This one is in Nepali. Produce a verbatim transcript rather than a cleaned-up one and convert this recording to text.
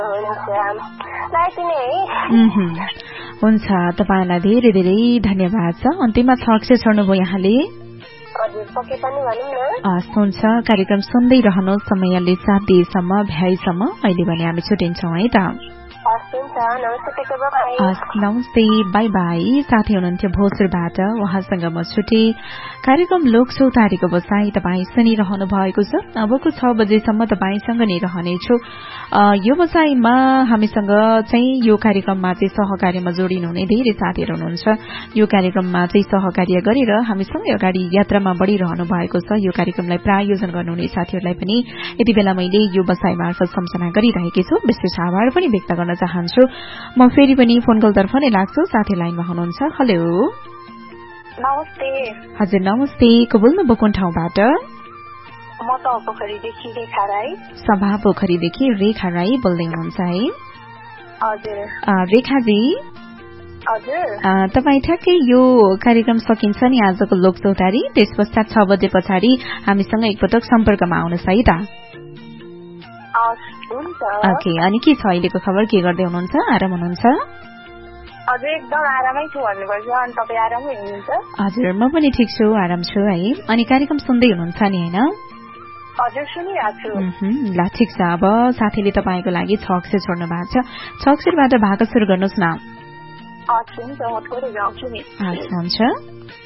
हुन्छ तपाईलाई धेरै धेरै धन्यवाद छ। अन्तिममा छ अक्षर छोड्नुभयो यहाँले। हस् हुन्छ कार्यक्रम सुन्दै रहनुहोस् समयले साथ दिएसम्म भ्याइसम्म अहिले भने हामी छुटिन्छौँ है त। नमस्ते बाई बाई। साथी हुनुहुन्थ्यो भोसरबाट उहाँसँग म छुटे। कार्यक्रम लोकचौतारीको बसाई तपाईँ सुनिरहनु भएको छ। अबको छ बजेसम्म तपाईँसँग नै रहनेछु। यो बसाईमा हामीसँग चाहिँ यो कार्यक्रममा चाहिँ सहकार्यमा जोडिनुहुने धेरै साथीहरू हुनुहुन्छ। यो कार्यक्रममा चाहिँ सहकार्य गरेर हामीसँगै अगाडि यात्रामा बढ़िरहनु भएको छ। यो कार्यक्रमलाई प्रायोजन गर्नुहुने साथीहरूलाई पनि यति बेला मैले यो बसाई मार्फत सम्झना गरिरहेकी छु। विशेष आभार पनि व्यक्त गर्न चाहन्छु। म फेरि पनि फोन कलतर्फ नै लाग्छु। साथी लाइनमा हुनुहुन्छ। हेलो नमस्ते। हजुर नमस्ते। को बोल्नुभयो कुन ठाउँबाट? म त पोखरीदेखि रेखा राई। सभा पोखरीदेखि रेखा राई बोल्दै हुनुहुन्छ है? हजुर। रेखाजी हजुर तपाईँ ठ्याक्कै यो कार्यक्रम सकिन्छ नि आजको लोकचौतारी, त्यस पश्चात छ बजे पछाडि हामीसँग एकपटक सम्पर्कमा आउनुहोस् है त। ओके अनि के छ अहिलेको खबर? के गर्दै हुनुहुन्छ? आराम हुनुहुन्छ? हजुर एकदम आरामै छु भन्नुपर्छ। अनि तपाईँ आरामै हुनुहुन्छ? हजुर म पनि ठिक छु, आराम छु है। अनि कार्यक्रम सुन्दै हुनुहुन्छ नि हैन? हजुर सुनिरहेको छु। ल ठिक छ। अब साथीले तपाईँको लागि छ अक्षर छोड्नु भएको छ। छ अक्षरबाट भाग सुरु गर्नुहोस् न। हुन्छ। हुन्छ